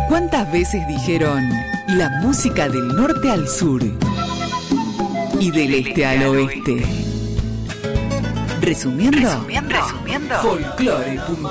¿Cuántas veces dijeron la música del norte al sur y del este al oeste? Resumiendo, folclore.